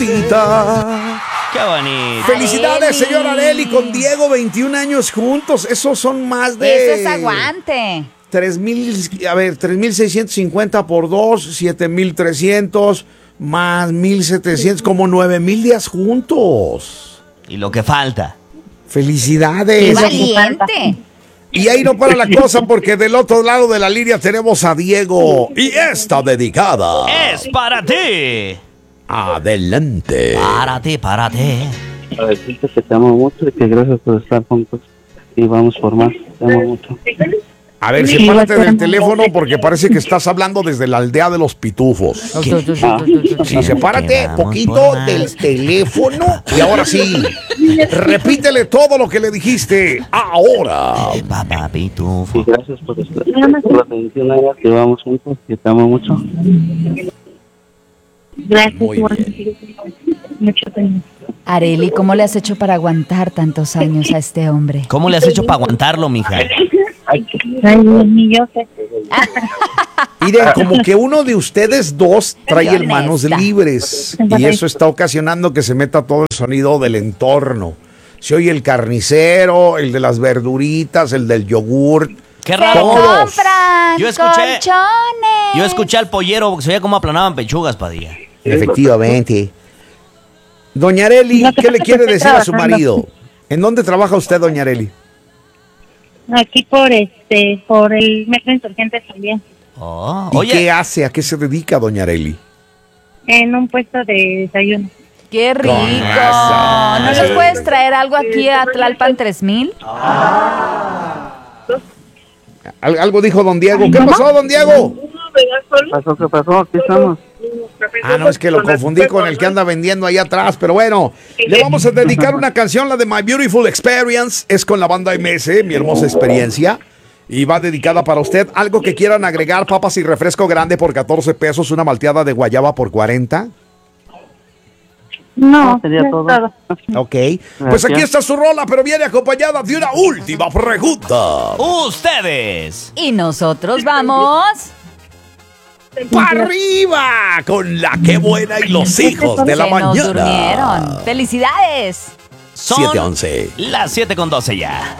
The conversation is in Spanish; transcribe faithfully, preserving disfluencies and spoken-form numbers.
Tita. Qué bonito. Felicidades, Arely. señor Arely, con Diego, veintiún años juntos. Esos son más de... Eso es aguante. tres mil, a ver, tres mil seiscientos cincuenta por dos, siete mil trescientos, más mil setecientos, como nueve mil días juntos. Y lo que falta. Felicidades. Valiente. Y ahí no para la cosa porque del otro lado de la línea tenemos a Diego. Y esta dedicada. Es para ti. Adelante. Párate, párate. Para decirte que te amo mucho y que gracias por estar juntos. Y vamos por más. Te amo mucho. A ver, sepárate del teléfono porque parece que estás hablando desde la aldea de los pitufos. Sí, sepárate Vamos poquito por más. del teléfono y ahora sí, repítele todo lo que le dijiste ahora. Papá Y pitufo. gracias por estar por las veintiún años que vamos juntos. Y te amo mucho. Gracias, Muy Juan. bien. Mucho cariño. Arely, ¿cómo le has hecho para aguantar tantos años a este hombre? ¿Cómo le has hecho para aguantarlo, mija? Ay, Dios mío, sé. Miren, como que uno de ustedes dos trae Qué hermanos honesta. libres y eso está ocasionando que se meta todo el sonido del entorno. Se oye el carnicero, el de las verduritas, el del yogur. Qué Se raro. Todos. compran Yo escuché- colchones. Yo escuché al pollero porque se veía cómo aplanaban pechugas, Padilla. Efectivamente. Doña Arely, No, que ¿qué le pasa quiere que decir estoy a su trabajando. marido? ¿En dónde trabaja usted, doña Arely? Aquí por este, por el metro insurgente también. Oh, ¿Y oye, qué hace? ¿A qué se dedica, doña Arely? En un puesto de desayuno. ¡Qué rico! razón. ¿No nos puedes traer algo aquí a Tlalpan tres mil? Al- algo dijo don Diego. ¿Qué pasó, don Diego? ¿Qué pasó? ¿Qué pasó? Aquí estamos. Ah, no, es que lo confundí con el que anda vendiendo ahí atrás, pero bueno, le vamos a dedicar una canción, la de My Beautiful Experience, es con la banda M S, Mi Hermosa Experiencia, y va dedicada para usted. Algo que quieran agregar, papas y refresco grande por catorce pesos, una malteada de guayaba por cuarenta. No, sería no es todo. Ok, pues aquí está su rola, pero viene acompañada de una última pregunta. ustedes. Y nosotros vamos... ¡Para arriba! Con la que buena y los hijos de la Se nos mañana. durmieron. ¡Felicidades! Son siete once. las siete con doce ya.